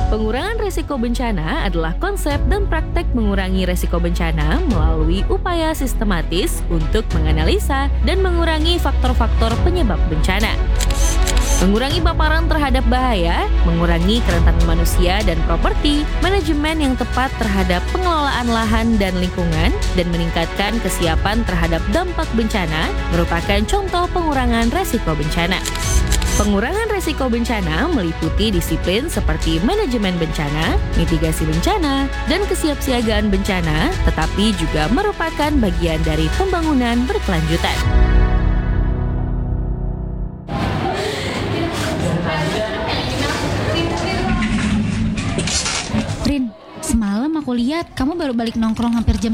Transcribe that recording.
Pengurangan resiko bencana adalah konsep dan praktek mengurangi resiko bencana melalui upaya sistematis untuk menganalisa dan mengurangi faktor-faktor penyebab bencana. Mengurangi paparan terhadap bahaya, mengurangi kerentanan manusia dan properti, manajemen yang tepat terhadap pengelolaan lahan dan lingkungan, dan meningkatkan kesiapan terhadap dampak bencana merupakan contoh pengurangan resiko bencana. Pengurangan resiko bencana meliputi disiplin seperti manajemen bencana, mitigasi bencana, dan kesiapsiagaan bencana, tetapi juga merupakan bagian dari pembangunan berkelanjutan. Rin, semalam aku lihat kamu baru balik nongkrong hampir jam